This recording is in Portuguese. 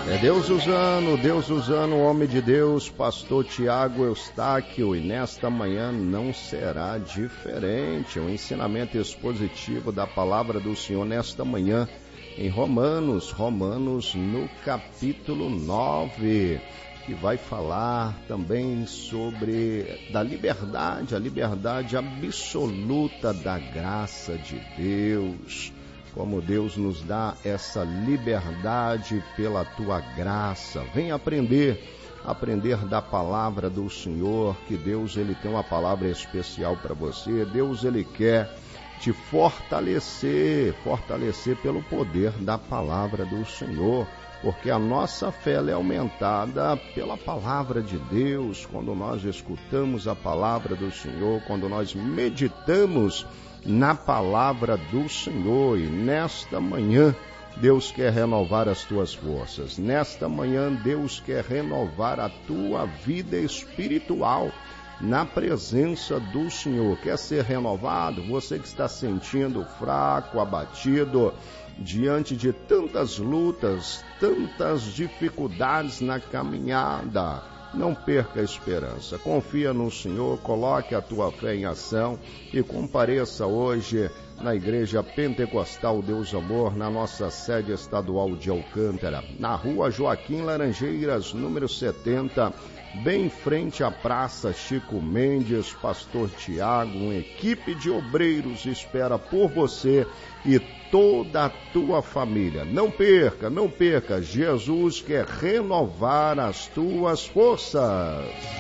É Deus usando o homem de Deus, pastor Tiago Eustáquio, e nesta manhã não será diferente. Um ensinamento expositivo da palavra do Senhor nesta manhã em Romanos no capítulo 9, que vai falar também sobre a liberdade absoluta da graça de Deus. Como Deus nos dá essa liberdade pela tua graça. Vem aprender da palavra do Senhor, que Deus ele tem uma palavra especial para você. Deus ele quer te fortalecer pelo poder da palavra do Senhor, porque a nossa fé ela é aumentada pela palavra de Deus, quando nós escutamos a palavra do Senhor, quando nós meditamos na palavra do Senhor. E nesta manhã Deus quer renovar as tuas forças. Nesta manhã Deus quer renovar a tua vida espiritual na presença do Senhor. Quer ser renovado? Você que está sentindo fraco, abatido, diante de tantas lutas, tantas dificuldades na caminhada, não perca a esperança. Confia no Senhor, coloque a tua fé em ação e compareça hoje na Igreja Pentecostal Deus Amor, na nossa sede estadual de Alcântara, na rua Joaquim Laranjeiras, número 70, bem em frente à Praça Chico Mendes. Pastor Tiago, uma equipe de obreiros espera por você e toda a tua família. Não perca, Jesus quer renovar as tuas forças.